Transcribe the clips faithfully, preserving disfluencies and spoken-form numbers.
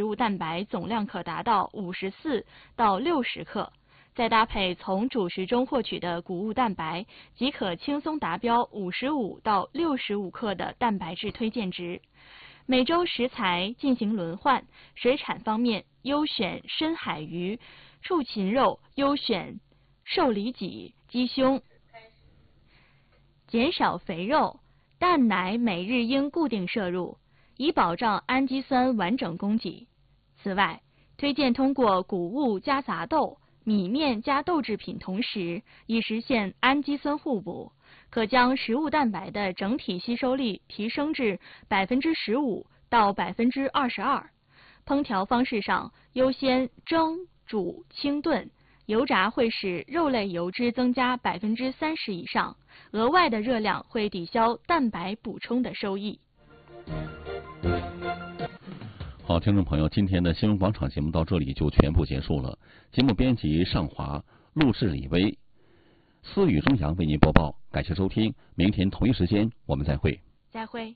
物蛋白总量可达到五十四到六十克，再搭配从主食中获取的谷物蛋白，即可轻松达标五十五到六十五克的蛋白质推荐值。每周食材进行轮换，水产方面优选深海鱼，畜禽肉优选瘦里脊、鸡胸。减少肥肉，蛋奶每日应固定摄入，以保障氨基酸完整供给。此外，推荐通过谷物加杂豆、米面加豆制品同食，以实现氨基酸互补，可将食物蛋白的整体吸收力提升至百分之十五到百分之二十二。烹调方式上，优先蒸、煮、清炖，油炸会使肉类油脂增加百分之三十以上，额外的热量会抵消蛋白补充的收益。 好，听众朋友，今天的新闻广场节目到这里就全部结束了。节目编辑尚华，录制李威，思雨中阳为您播报。感谢收听，明天同一时间我们再会。 再会。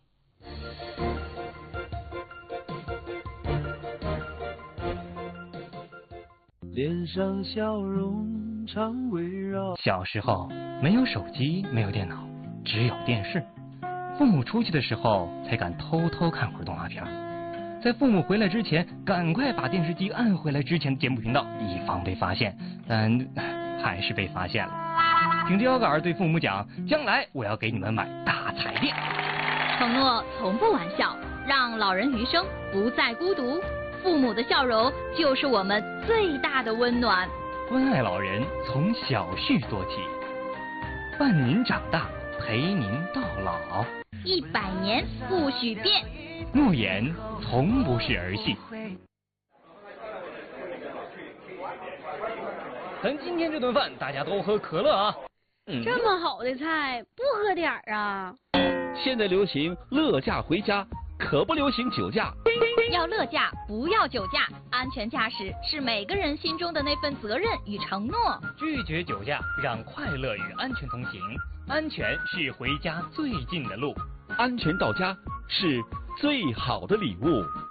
脸上笑容常围绕。 小时候没有手机，没有电脑，只有电视。父母出去的时候才敢偷偷看会儿动画片，在父母回来之前赶快把电视机按回来之前的节目频道，以防被发现，但还是被发现了。挺着腰杆对父母讲，将来我要给你们买大彩电。 承诺从不玩笑，让老人余生不再孤独。父母的笑容就是我们最大的温暖。 关爱老人从小事做起，伴您长大，陪您到老。 一百年不许变， 诺言从不是儿戏。咱今天这顿饭大家都喝可乐啊！ 嗯、这么好的菜不喝点儿啊？ 现在流行乐驾回家，可不流行酒驾。 要乐驾，不要酒驾。安全驾驶是每个人心中的那份责任与承诺。 拒绝酒驾，让快乐与安全同行。安全是回家最近的路， 安全到家是最好的礼物。